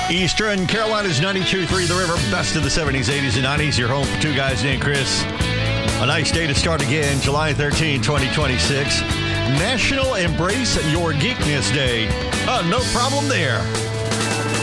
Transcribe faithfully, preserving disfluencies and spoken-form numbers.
Eastern Carolina's ninety-two point three The River, best of the seventies, eighties, and nineties. Your home for two guys named Chris. A nice day to start again, July thirteenth, twenty twenty-six. National Embrace Your Geekness Day. Oh, no problem there.